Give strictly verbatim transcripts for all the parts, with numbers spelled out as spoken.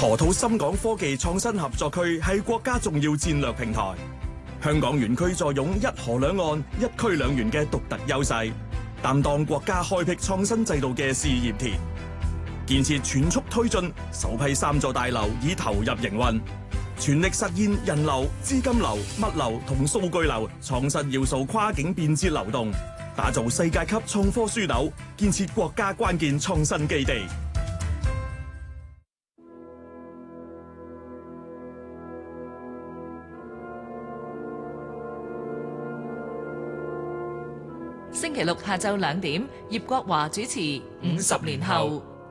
河套深港科技創新合作區係國家重要戰略平台，香港園區坐擁一河兩岸、一區兩園嘅獨特優勢，擔當國家開闢創新制度嘅試驗田。建設全速推進，首批三座大樓已投入營運，全力實現人流、資金流、物流同數據流創新要素跨境便捷流動，打造世界級創科樞紐，建設國家關鍵創新基地。 星期六下晝兩點，葉國華主持《五十年後》。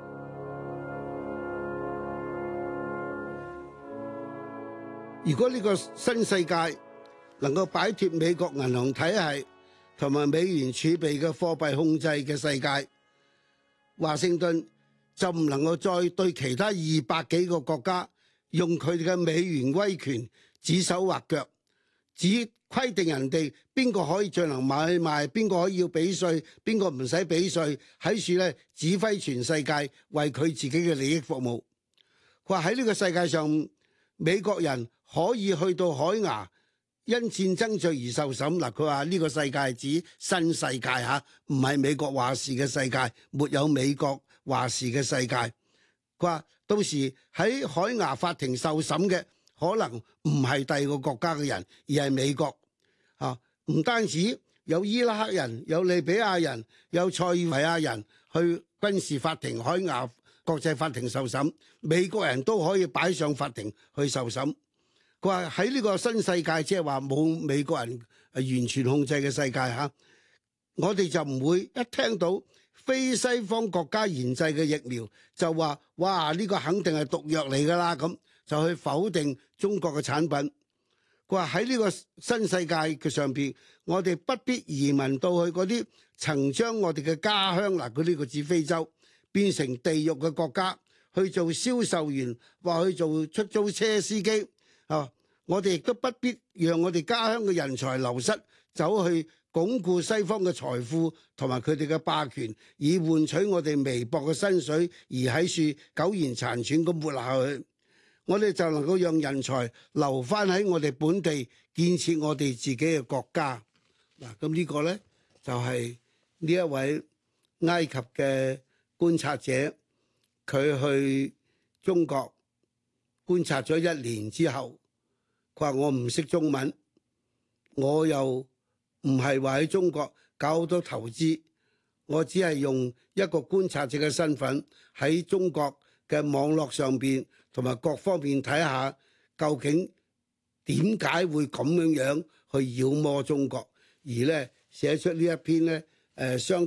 如果呢個新世界能夠擺脫美國銀行體系同埋美元儲備嘅貨幣控制嘅世界，華盛頓就唔能夠再對其他二百幾個國家用佢哋嘅美元威權指手畫腳，只規定人哋邊個可以進行買賣，邊個可以要俾稅，邊個唔使俾稅，喺處咧指揮全世界為佢自己嘅利益服務。佢話喺呢個世界上，美國人可以去到海牙因戰爭罪而受審。嗱，佢話呢個世界指新世界嚇，唔係美國話事嘅世界，沒有美國話事嘅世界。佢話到時喺海牙法庭受審嘅可能唔係第二個國家嘅人，而係美國。啊，唔單止有伊拉克人、有利比亞人、有塞爾維亞人去軍事法庭、海牙國際法庭受審，美國人都可以擺上法庭去受審。佢話喺呢個新世界，即係話冇美國人完全控制嘅世界嚇，我哋就唔會一聽到非西方國家研製嘅疫苗就話哇，呢個肯定係毒藥嚟㗎啦，咁就去否定中國嘅產品。佢話喺呢個新世界嘅上邊，我哋不必移民到去嗰啲曾將我哋嘅家鄉，嗱，佢呢個指非洲變成地獄嘅國家，去做銷售員或去做出租車司機啊！我哋亦都不必讓我哋家鄉嘅人才流失，走去鞏固西方嘅財富同埋佢哋嘅霸權，以換取我哋微薄嘅薪水，而喺處苟延殘喘咁活下去。我哋就能夠讓人才留翻喺我哋本地，建設我哋自己嘅國家。嗱，咁呢個呢，就係呢一位埃及嘅觀察者，佢去中國觀察咗一年之後，佢話我唔識中文，我又唔係話喺中國搞好多投資，我只係用一個觀察者嘅身份喺中國嘅網絡上邊同埋各方面睇下，究竟點解會咁樣樣去妖魔中國，而咧寫出呢一篇咧誒相。